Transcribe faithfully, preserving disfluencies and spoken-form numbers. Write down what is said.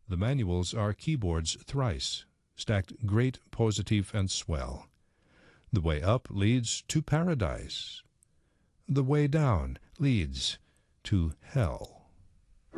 The manuals are keyboards thrice, stacked great, positive, and swell. The way up leads to paradise. The way down leads to hell.